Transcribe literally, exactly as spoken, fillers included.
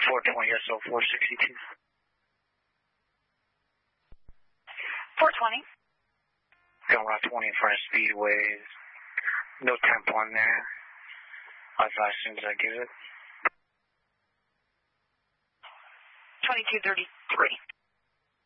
four twenty, S O four sixty-two. four twenty. Going around twenty in front of Speedways. No temp on there. I'll fly as soon as I get it. twenty-two thirty-three.